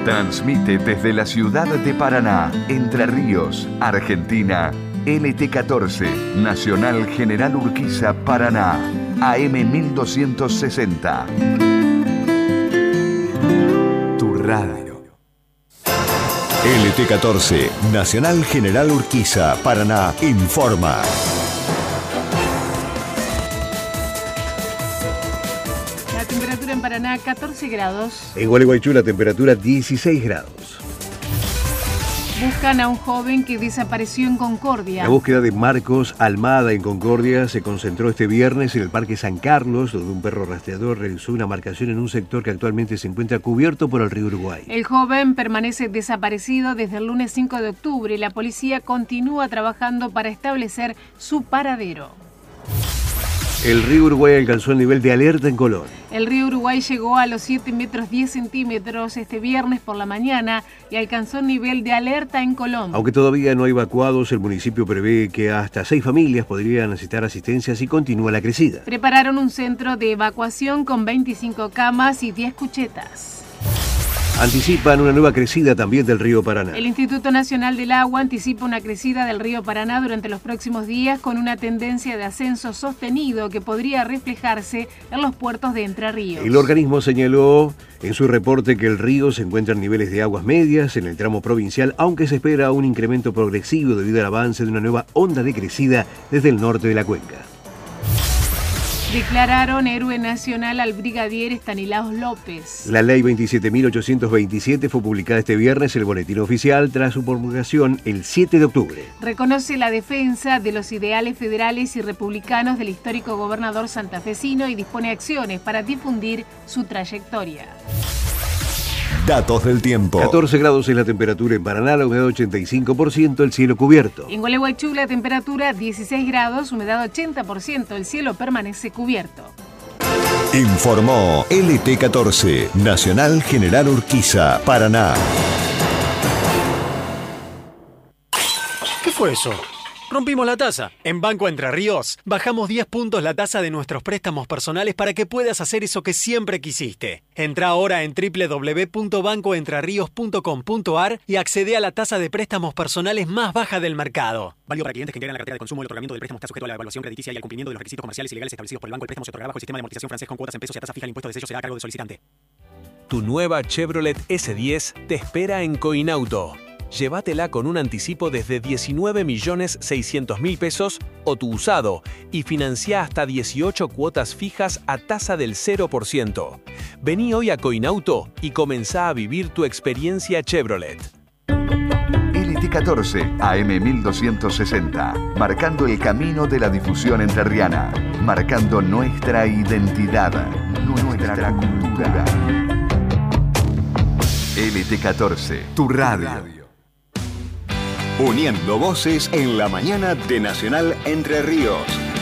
Transmite desde la ciudad de Paraná, Entre Ríos, Argentina, LT14, Nacional General Urquiza, Paraná, AM 1260. Tu radio. LT14, Nacional General Urquiza, Paraná, informa. En Paraná, 14 grados. En Gualeguaychú la temperatura 16 grados. Buscan a un joven que desapareció en Concordia. La búsqueda de Marcos Almada en Concordia se concentró este viernes en el Parque San Carlos, donde un perro rastreador realizó una marcación en un sector que actualmente se encuentra cubierto por el río Uruguay. El joven permanece desaparecido desde el lunes 5 de octubre y la policía continúa trabajando para establecer su paradero. El río Uruguay alcanzó el nivel de alerta en Colón. El río Uruguay llegó a los 7 metros 10 centímetros este viernes por la mañana y alcanzó el nivel de alerta en Colón. Aunque todavía no hay evacuados, el municipio prevé que hasta 6 familias podrían necesitar asistencia si continúa la crecida. Prepararon un centro de evacuación con 25 camas y 10 cuchetas. Anticipan una nueva crecida también del río Paraná. El Instituto Nacional del Agua anticipa una crecida del río Paraná durante los próximos días con una tendencia de ascenso sostenido que podría reflejarse en los puertos de Entre Ríos. El organismo señaló en su reporte que el río se encuentra en niveles de aguas medias en el tramo provincial, aunque se espera un incremento progresivo debido al avance de una nueva onda de crecida desde el norte de la cuenca. Declararon héroe nacional al brigadier Estanislaos López. La ley 27.827 fue publicada este viernes en el Boletín Oficial tras su promulgación el 7 de octubre. Reconoce la defensa de los ideales federales y republicanos del histórico gobernador santafesino y dispone acciones para difundir su trayectoria. Datos del tiempo. 14 grados es la temperatura en Paraná, la humedad 85%, el cielo cubierto. En Gualeguaychú la temperatura 16 grados, humedad 80%, el cielo permanece cubierto. Informó LT14, Nacional General Urquiza, Paraná. ¿Qué fue eso? Rompimos la tasa. En Banco Entre Ríos bajamos 10 puntos la tasa de nuestros préstamos personales para que puedas hacer eso que siempre quisiste. Entra ahora en www.bancoentrerios.com.ar y accede a la tasa de préstamos personales más baja del mercado. Válido para clientes que integran la cartera de consumo. El otorgamiento del préstamo está sujeto a la evaluación crediticia y al cumplimiento de los requisitos comerciales y legales establecidos por el banco. El préstamo se otorgará bajo el sistema de amortización francés con cuotas en pesos y a tasa fija. El impuesto de sello será a cargo del solicitante. Tu nueva Chevrolet S10 te espera en Coinauto. Llévatela con un anticipo desde 19.600.000 pesos o tu usado y financia hasta 18 cuotas fijas a tasa del 0%. Vení hoy a Coinauto y comenzá a vivir tu experiencia Chevrolet. LT14, AM 1260, marcando el camino de la difusión entrerriana, marcando nuestra identidad, nuestra cultura. LT14, tu radio. Uniendo voces en la mañana de Nacional Entre Ríos.